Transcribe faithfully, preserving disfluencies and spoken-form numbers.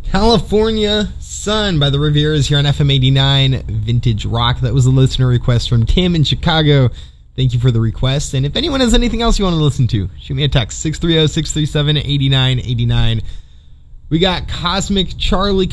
California Sun by the Rivieras here on F M eighty-nine Vintage Rock. That was a listener request from Tim in Chicago. Thank you for the request. And if anyone has anything else you want to listen to, shoot me a text, six three zero, six three seven, eight nine eight nine. We got Cosmic Charlie